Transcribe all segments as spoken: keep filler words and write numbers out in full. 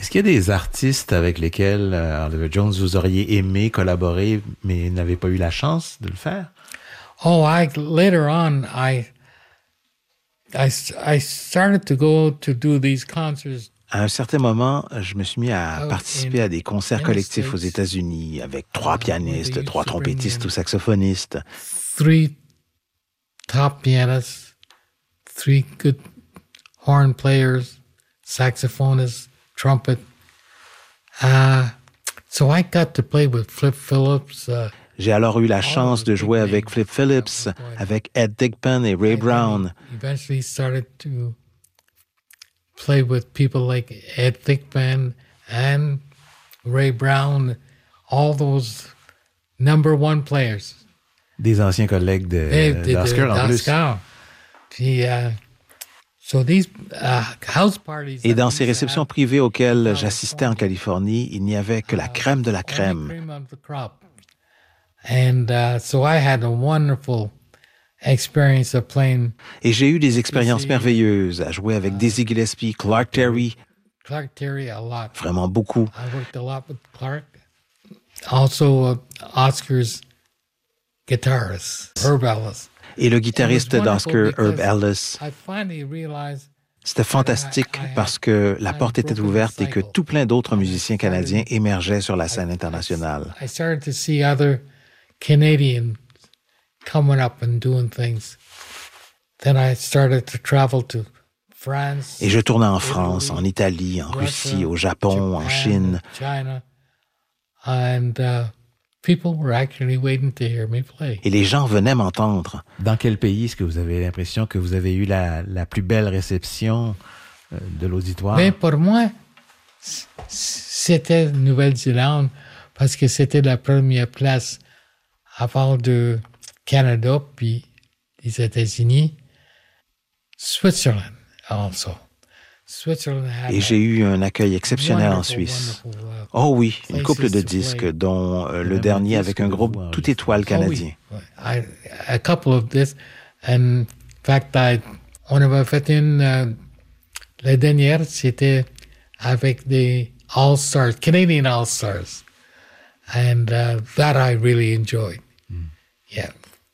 Est-ce qu'il y a des artistes avec lesquels euh, Oliver Jones vous auriez aimé collaborer, mais n'avez pas eu la chance de le faire? Oh, I later on, I, I, I started to go to do these concerts. À un certain moment, je me suis mis à Out participer in- à des concerts in the collectifs aux States, États-Unis avec trois uh, where they pianistes, used trois to bring trompettistes in ou saxophonistes. Three top pianists, three good horn players, saxophonists, trumpet. Uh, so I got to play with Flip Phillips. Uh, J'ai alors eu la All chance those de big jouer avec names Flip at Phillips, one point. avec Ed Thigpen et Ray and then Brown. he eventually started to play with people like Ed Thigpen and Ray Brown, all those number one players. Des anciens collègues de, They did d'Oscar en plus. Oscar. Puis, uh, so these uh, house parties. Et that dans we ces used to réceptions have privées in auxquelles j'assistais en California, Californie, il n'y avait que la uh, crème de la only crème. cream of the crop. And uh, so I had a wonderful experience of playing Et j'ai eu des expériences Dizzy, merveilleuses à jouer avec Dizzy Gillespie, Clark Terry, Clark Terry a lot. vraiment beaucoup. I worked a lot with Clark. Also, uh, Oscar's guitarist, Herb Ellis. Et le guitariste It was wonderful d'Oscar, Herb because Ellis. I finally realized C'était fantastique parce que la porte était ouverte et que tout plein d'autres musiciens canadiens émergeaient sur la scène internationale. I started to see other Canadians coming up and doing things. Then I started to travel to France. Et je tournais en France, en Italie, en Russie, au Japon, en Chine. China. And uh, people were actually waiting to hear me play. Et les gens venaient m'entendre. Dans quel pays est-ce que vous avez l'impression que vous avez eu la, la plus belle réception euh, de l'auditoire? Mais pour moi, c- c'était Nouvelle-Zélande parce que c'était la première place avant de Canada puis les États-Unis. Switzerland also. Switzerland had Et j'ai eu un accueil a exceptionnel en wonderful, Suisse. wonderful, uh, Oh oui, une places couple de to disques, play. dont euh, le Même dernier un avec disque un de groupe vous tout étoile Oh, canadien. oui. I, a couple of this. And in fact, I, on avait fait une... euh, la dernière, c'était avec des All-Stars, Canadian All-Stars. And uh, that I really enjoyed. Yeah.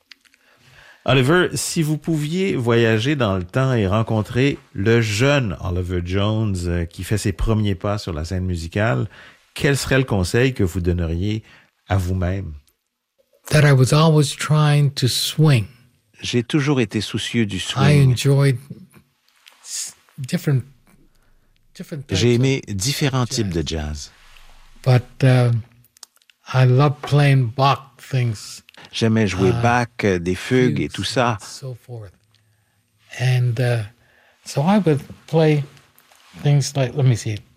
Oliver, si vous pouviez voyager dans le temps et rencontrer le jeune Oliver Jones euh, qui fait ses premiers pas sur la scène musicale, quel serait le conseil que vous donneriez à vous-même? That I was always trying to swing. J'ai toujours été soucieux du I swing. enjoyed s- different, different types J'ai of- aimé différents types de jazz. but uh, I love playing Bach things. J'aimais jouer Ah, Bach, euh, des fugues et fugues tout ça. and so forth. And uh, so I would play things like, let me see,